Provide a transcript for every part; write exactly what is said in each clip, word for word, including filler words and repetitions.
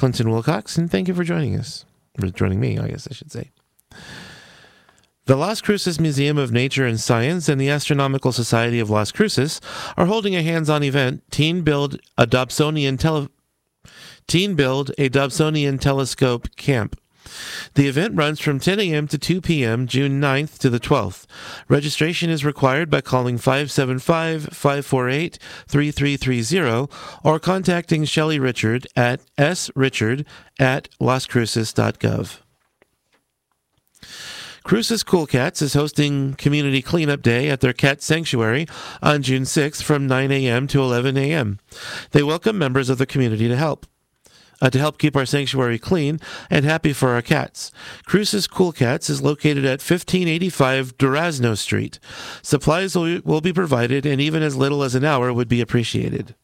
Clinton Wilcox, and thank you for joining us. For joining me, I guess I should say. The Las Cruces Museum of Nature and Science and the Astronomical Society of Las Cruces are holding a hands-on event, Teen Build a Dobsonian Tele- Teen Build a Dobsonian Telescope Camp. The event runs from ten a.m. to two p.m. June ninth to the twelfth. Registration is required by calling five seven five, five four eight, three three three zero or contacting Shelley Richard at s richard at las cruces dot gov. Cruces Cool Cats is hosting Community Cleanup Day at their cat sanctuary on June sixth from nine a.m. to eleven a.m. They welcome members of the community to help. Uh, to help keep our sanctuary clean and happy for our cats. Cruces Cool Cats is located at fifteen eighty-five Durazno Street. Supplies will, will be provided, and even as little as an hour would be appreciated.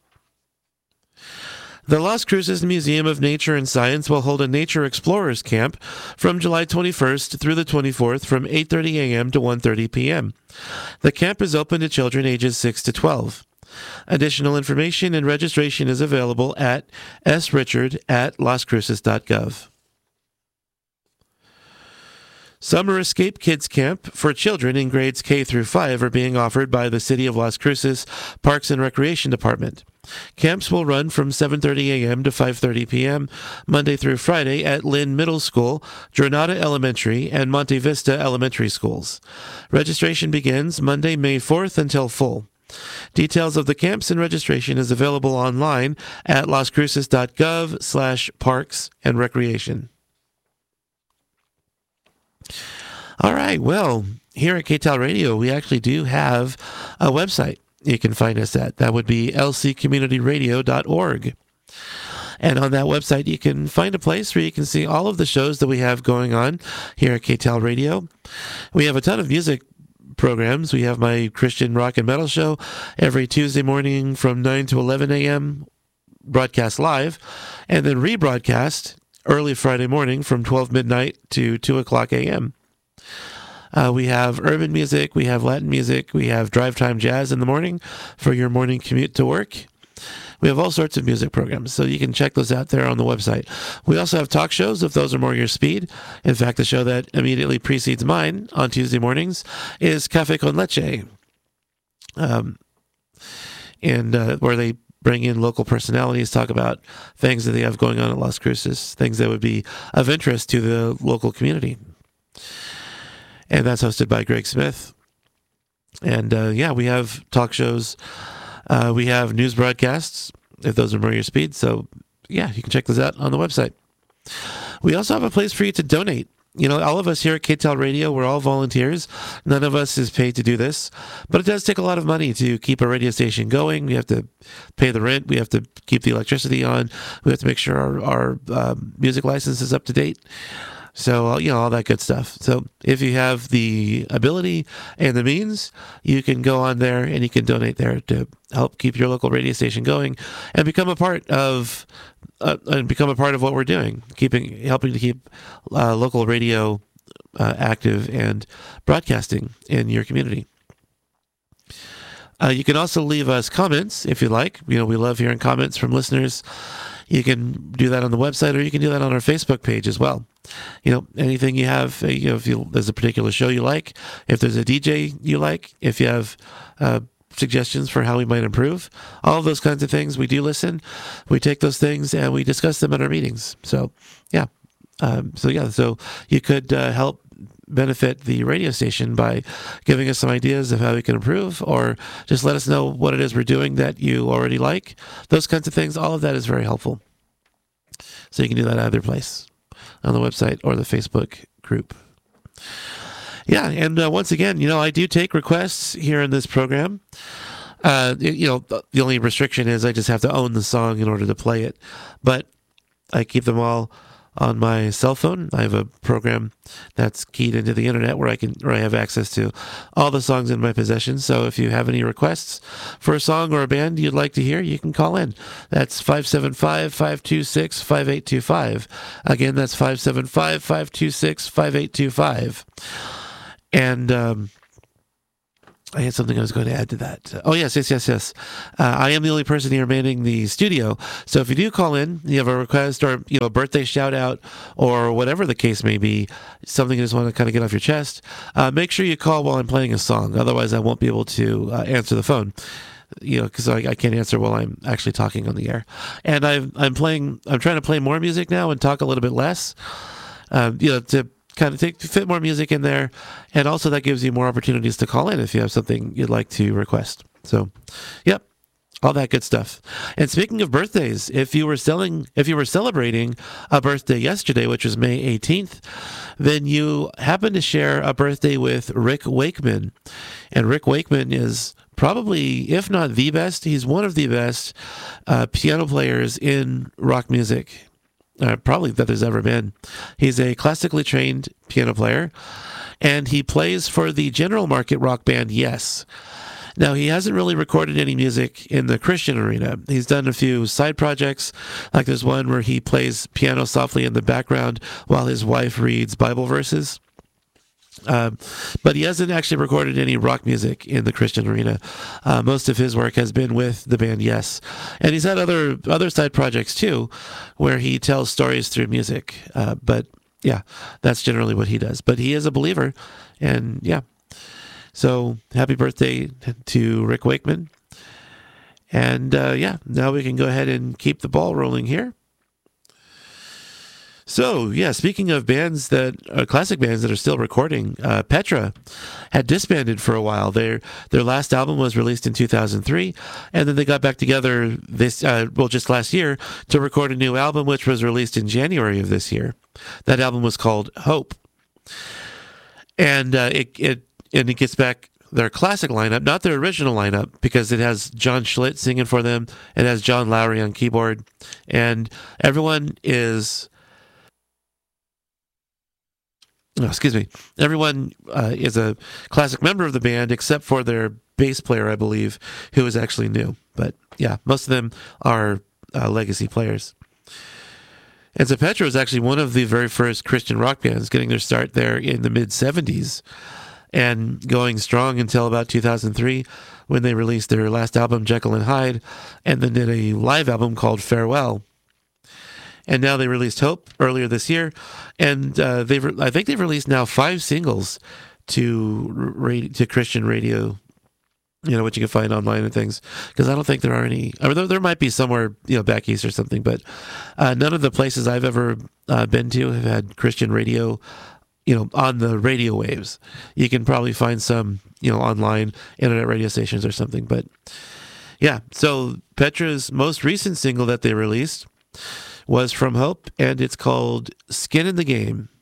The Las Cruces Museum of Nature and Science will hold a Nature Explorers Camp from July twenty-first through the twenty-fourth from eight thirty a.m. to one thirty p.m. The camp is open to children ages six to twelve. Additional information and registration is available at s richard at las cruces dot gov. Summer Escape Kids Camp for children in grades K through five are being offered by the City of Las Cruces Parks and Recreation Department. Camps will run from seven thirty a.m. to five thirty p.m. Monday through Friday at Lynn Middle School, Jornada Elementary, and Monte Vista Elementary Schools. Registration begins Monday, May fourth until full. Details of the camps and registration is available online at las cruces dot gov slash parks and recreation. All right, well, here at K T A L Radio, we actually do have a website you can find us at. That would be l c community radio dot org. And on that website, you can find a place where you can see all of the shows that we have going on here at K T A L Radio. We have a ton of music programs. We have my Christian rock and metal show every Tuesday morning from nine to eleven a.m. broadcast live, and then rebroadcast early Friday morning from twelve midnight to two o'clock a.m. Uh, we have urban music, we have Latin music, we have drive time jazz in the morning for your morning commute to work. We have all sorts of music programs, so you can check those out there on the website. We also have talk shows, if those are more your speed. In fact, the show that immediately precedes mine on Tuesday mornings is Café con Leche, um, and uh, where they bring in local personalities, talk about things that they have going on at Las Cruces, things that would be of interest to the local community. And that's hosted by Greg Smith. And uh, yeah, we have talk shows. Uh, we have news broadcasts, if those are more your speed. So, yeah, you can check those out on the website. We also have a place for you to donate. You know, all of us here at K T A L Radio, we're all volunteers. None of us is paid to do this. But it does take a lot of money to keep a radio station going. We have to pay the rent. We have to keep the electricity on. We have to make sure our, our um, music license is up to date. So, you know, all that good stuff. So if you have the ability and the means, you can go on there and you can donate there to help keep your local radio station going and become a part of uh, and become a part of what we're doing, keeping helping to keep uh, local radio uh, active and broadcasting in your community. Uh, you can also leave us comments if you like. You know, we love hearing comments from listeners. You can do that on the website, or you can do that on our Facebook page as well. You know, anything you have, you know, if you, there's a particular show you like, if there's a D J you like, if you have uh, suggestions for how we might improve, all of those kinds of things, we do listen. We take those things and we discuss them in our meetings. So, yeah. Um, so, yeah, so you could uh, help benefit the radio station by giving us some ideas of how we can improve, or just let us know what it is we're doing that you already like. Those kinds of things, all of that is very helpful. So you can do that either place, on the website or the Facebook group. Yeah, and uh, once again, you know, I do take requests here in this program. Uh, you know, the only restriction is I just have to own the song in order to play it. But I keep them all on my cell phone. I have a program that's keyed into the internet where I can, where I have access to all the songs in my possession. So if you have any requests for a song or a band you'd like to hear, you can call in. That's five seven five, five two six, five eight two five. Again, that's five seven five, five two six, five eight two five. And um, I had something I was going to add to that. Oh, yes, yes, yes, yes. Uh, I am the only person here manning the studio. So if you do call in, you have a request or, you know, a birthday shout out or whatever the case may be, something you just want to kind of get off your chest, uh, make sure you call while I'm playing a song. Otherwise, I won't be able to uh, answer the phone, you know, because I, I can't answer while I'm actually talking on the air. And I've, I'm playing, I'm trying to play more music now and talk a little bit less, um, you know, to kind of take, fit more music in there, and also that gives you more opportunities to call in if you have something you'd like to request. So, yep, all that good stuff. And speaking of birthdays, if you were selling, if you were celebrating a birthday yesterday, which was May eighteenth, then you happen to share a birthday with Rick Wakeman, and Rick Wakeman is probably, if not the best, he's one of the best uh, piano players in rock music. Uh, probably that there's ever been. He's a classically trained piano player, and he plays for the general market rock band Yes. Now, he hasn't really recorded any music in the Christian arena. He's done a few side projects, like there's one where he plays piano softly in the background while his wife reads Bible verses. Um, but he hasn't actually recorded any rock music in the Christian arena. Uh, most of his work has been with the band Yes. And he's had other other side projects too, where he tells stories through music. Uh, but yeah, that's generally what he does. But he is a believer, and yeah. So happy birthday to Rick Wakeman. And uh, yeah, now we can go ahead and keep the ball rolling here. So, yeah, speaking of bands that uh, classic bands that are still recording, uh, Petra had disbanded for a while. Their their last album was released in two thousand three, and then they got back together this uh, well just last year to record a new album, which was released in January of this year. That album was called Hope, and uh, it it and it gets back their classic lineup, not their original lineup, because it has John Schlitt singing for them. It has John Lowry on keyboard, and everyone is. Oh, excuse me. Everyone uh, is a classic member of the band except for their bass player, I believe, who is actually new. But yeah, most of them are uh, legacy players. And so Petra was actually one of the very first Christian rock bands, getting their start there in the mid seventies and going strong until about two thousand three when they released their last album, Jekyll and Hyde, and then did a live album called Farewell. And now they released Hope earlier this year, and uh, they've re- I think they've released now five singles to ra- to Christian radio, you know, which you can find online and things. Because I don't think there are any. I mean, there, there might be somewhere, you know, back east or something, but uh, none of the places I've ever uh, been to have had Christian radio, you know, on the radio waves. You can probably find some, you know, online internet radio stations or something. But yeah, so Petra's most recent single that they released was from Hope, and it's called Skin in the Game.